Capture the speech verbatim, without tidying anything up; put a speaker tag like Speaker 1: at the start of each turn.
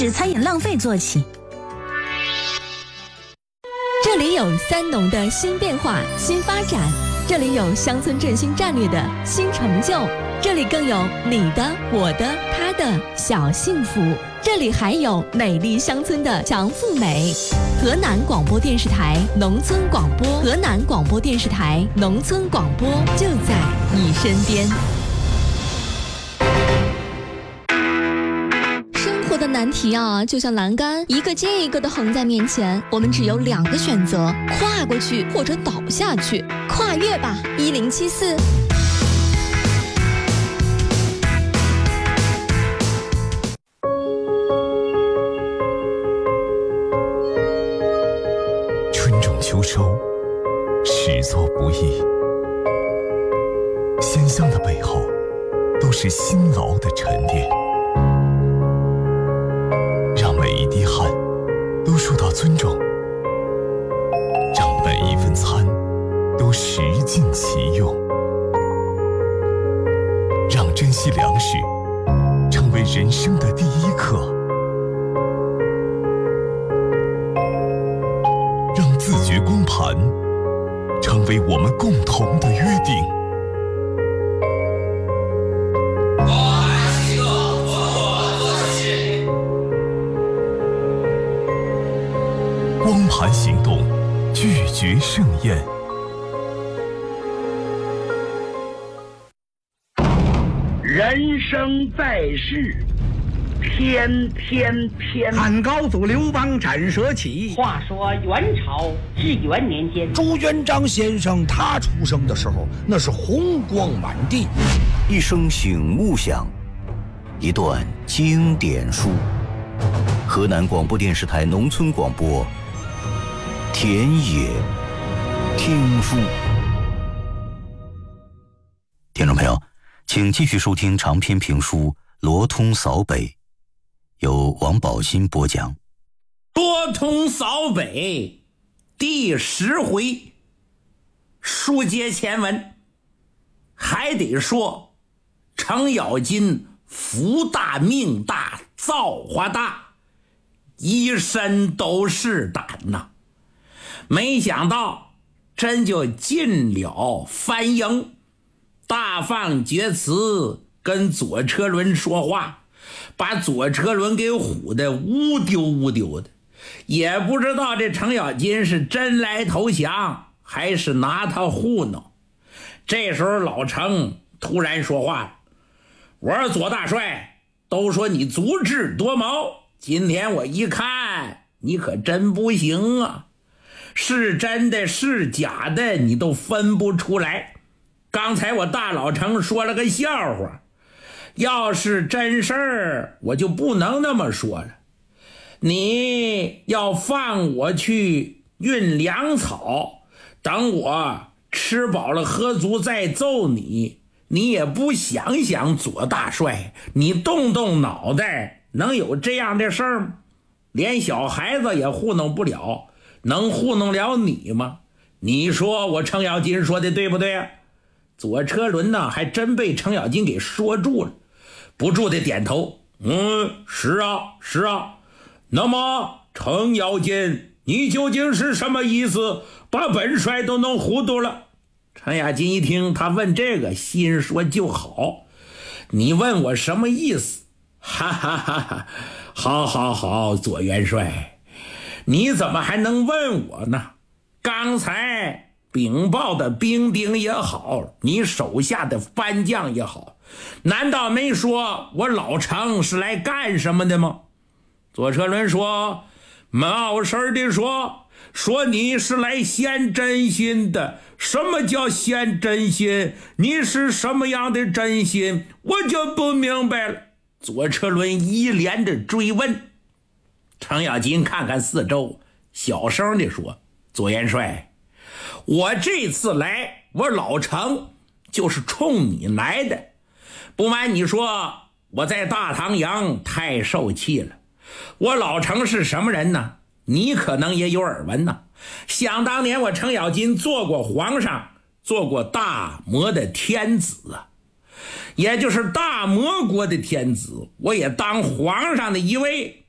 Speaker 1: 止餐饮浪费做起。
Speaker 2: 这里有三农的新变化、新发展，这里有乡村振兴战略的新成就，这里更有你的、我的、他的小幸福，这里还有美丽乡村的强富美。河南广播电视台农村广播，河南广播电视台农村广播就在你身边。的难题啊，就像栏杆一个接一个的横在面前，我们只有两个选择：跨过去或者倒下去。跨越吧，一零七四。
Speaker 3: 春种秋收，始作不易。鲜香的背后，都是辛劳的沉淀。每一滴汗都受到尊重，让每一份餐都食尽其用，让珍惜粮食成为人生的第一课，让自觉光盘成为我们共同的约定。光盘行动，拒绝盛宴。
Speaker 4: 人生在世，天天偏。
Speaker 5: 汉高祖刘邦斩蛇起。
Speaker 6: 话说元朝至元年间，
Speaker 7: 朱元璋先生他出生的时候，那是红光满地。
Speaker 8: 一声醒目响，一段经典书。河南广播电视台农村广播。田野听书，听众朋友，请继续收听长篇评书《罗通扫北》，由王宝新播讲。
Speaker 9: 罗通扫北第十回，书接前文，还得说程咬金福大命大造化大，一身都是胆呐。没想到真就进了樊营，大放厥词，跟左车轮说话，把左车轮给唬得乌丢乌丢的，也不知道这程咬金是真来投降还是拿他糊弄。这时候老程突然说话了：我说左大帅，都说你足智多谋，今天我一看你可真不行啊，是真的是假的你都分不出来。刚才我大老程说了个笑话，要是真事儿我就不能那么说了。你要放我去运粮草，等我吃饱了喝足再揍你，你也不想想左大帅，你动动脑袋，能有这样的事儿吗？连小孩子也糊弄不了，能糊弄了你吗？你说我程咬金说的对不对啊？左车轮呢还真被程咬金给说住了，不住的点头，嗯，是啊是啊。那么程咬金，你究竟是什么意思，把本帅都能糊涂了？程咬金一听他问这个，心说就好，你问我什么意思？哈哈哈哈，好好好，左元帅，你怎么还能问我呢？刚才禀报的兵丁也好，你手下的番将也好，难道没说我老程是来干什么的吗？左车轮说，冒失的说，说你是来献真心的。什么叫献真心？你是什么样的真心？我就不明白了。左车轮一连的追问。程咬金看看四周，小声地说，左元帅，我这次来，我老程就是冲你来的。不瞒你说，我在大唐阳太受气了。我老程是什么人呢？你可能也有耳闻呢。想当年我程咬金做过皇上，做过大魔的天子啊，也就是大魔国的天子，我也当皇上的一位。